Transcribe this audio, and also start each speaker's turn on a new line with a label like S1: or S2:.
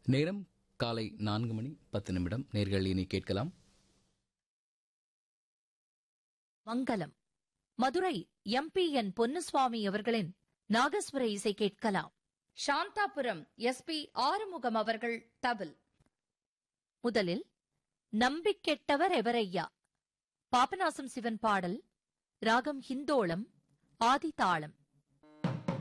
S1: நேரம் காலை 4:10. நேர்கள் இனி கேட்கலாம்
S2: மங்களம். மதுரை MP.N. பொன்னுசுவாமி அவர்களின் நாகஸ்வர இசை கேட்கலாம்.
S3: சாந்தாபுரம் SP ஆறுமுகம் அவர்கள் தபில்.
S2: முதலில் நம்பிக்கெட்டவர் எவரையா, பாபநாசம் சிவன் பாடல், ராகம் ஹிந்தோளம், ஆதி தாளம்.